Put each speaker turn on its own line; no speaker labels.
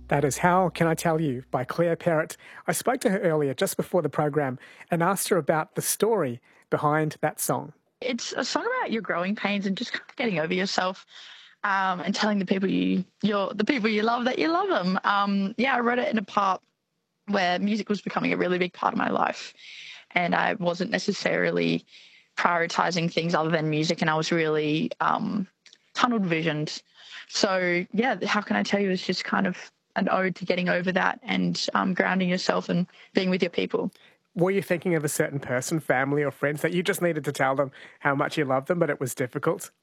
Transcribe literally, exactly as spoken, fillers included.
That is How Can I Tell You by Claire Perrott. I spoke to her earlier just before the program and asked her about the story behind that song.
It's a song about your growing pains and just kind of getting over yourself, um, and telling the people you, you're, the people you love that you love them. Um, yeah, I wrote it in a part where music was becoming a really big part of my life, and I wasn't necessarily prioritizing things other than music, and I was really um, tunnel visioned. So yeah, How Can I Tell You is just kind of an ode to getting over that and um, grounding yourself and being with your people.
Were you thinking of a certain person, family or friends, that you just needed to tell them how much you love them, but it was difficult?